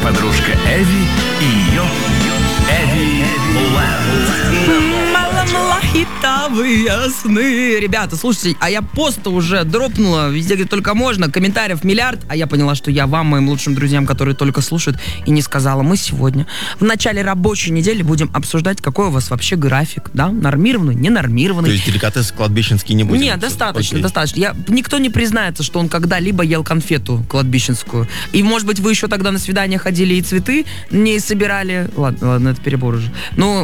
подружка Эви и ее Эви Лэнд. Малахитовые сны. Ребята, слушайте, а я пост уже дропнула везде, где только можно. Комментариев миллиард. А я поняла, что я вам, моим лучшим друзьям, которые только слушают, и не сказала. Мы сегодня в начале рабочей недели будем обсуждать, какой у вас вообще график. Да? Нормированный, ненормированный. То есть деликатес кладбищенский не будет? Нет, достаточно, достаточно. Никто не признается, что он когда-либо ел конфету кладбищенскую. И, может быть, вы еще тогда на свидание ходили и цветы не собирали. Ладно, это перебор уже.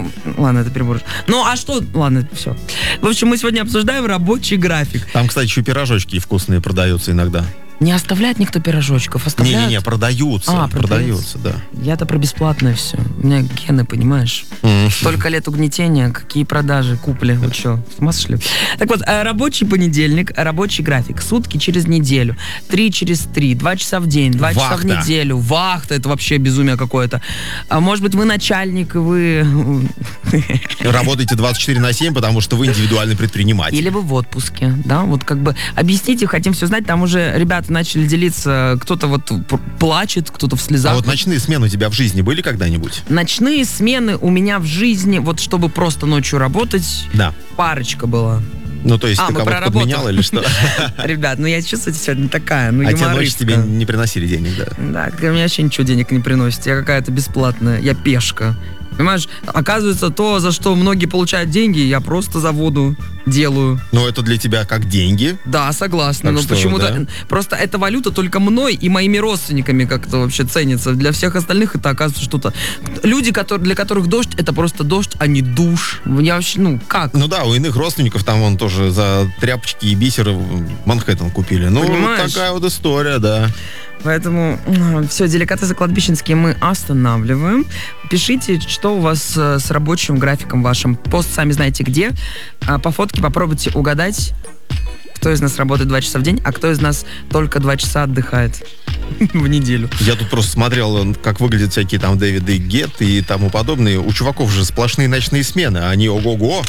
Ну, а что? Ладно, все. В общем, мы сегодня обсуждаем рабочий график. Там, кстати, еще пирожочки вкусные продаются иногда. Не оставляет никто пирожочков, оставляют? Не-не-не, продаются. Продаются, да. Я-то про бесплатное все. У меня гены, понимаешь? Столько лет угнетения, какие продажи, купли. Вы что, с ума сошли? Так вот, рабочий понедельник, рабочий график. Сутки через неделю, 3 через 3, 2 часа в день, 2 часа в неделю. Вахта, это вообще безумие какое-то. А может быть, вы начальник, и вы... Работаете 24/7, потому что вы индивидуальный предприниматель. Или вы в отпуске, да? Вот как бы объясните, хотим все знать. Там уже ребята начали делиться, кто-то вот плачет, кто-то в слезах. А вот ночные смены у тебя в жизни были когда-нибудь? Ночные смены у меня в жизни, вот чтобы просто ночью работать, да. Парочка была. Ну, то есть ты кого-то подменял или что? Ребят, я чувствую сегодня такая, А те ночи тебе не приносили денег, да? Да, у меня вообще ничего денег не приносит. Я какая-то бесплатная, я пешка. Понимаешь, оказывается, то, за что многие получают деньги, я просто за воду делаю. Но это для тебя как деньги? Да, согласна. Но почему-то да? Просто эта валюта только мной и моими родственниками как-то вообще ценится. Для всех остальных это оказывается что-то... Люди, для которых дождь, это просто дождь, а не душ. Я вообще, как? Ну да, у иных родственников там вон тоже за тряпочки и бисеры Манхэттен купили. Ну, понимаешь? Такая вот история, да. Поэтому все, деликатесы кладбищенские мы останавливаем. Пишите, что у вас с рабочим графиком вашим. Пост сами знаете где. По фотке попробуйте угадать, кто из нас работает 2 часа в день, а кто из нас только 2 часа отдыхает в неделю. Я тут просто смотрел, как выглядят всякие там Дэвиды Гетт и тому подобные. У чуваков же сплошные ночные смены, они ого-го.